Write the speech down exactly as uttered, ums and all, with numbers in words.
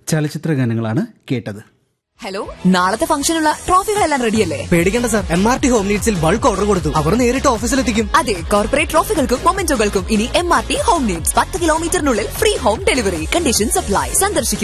ചലച്ചിത്ര ഗാനങ്ങളാണ് കേട്ടത്. ഹലോ, നാളത്തെ ഫംഗ്ഷനുള്ള ട്രോഫികളെല്ലാം റെഡിയല്ലേ? പേടിക്കേണ്ട sir, M R T home നീഡ്സിൽ bulk order കൊടുത്തു. അവർ നേരിട്ട് ഓഫീസിലെത്തിക്കും. അതെ, കോർപ്പറേറ്റ് ട്രോഫികൾക്കും മൊമെന്റോകൾക്കും ഇനി M R T home needs. പത്ത് കിലോമീറ്ററിനുള്ളിൽ free home delivery. Conditions apply. സന്ദർശിക്കും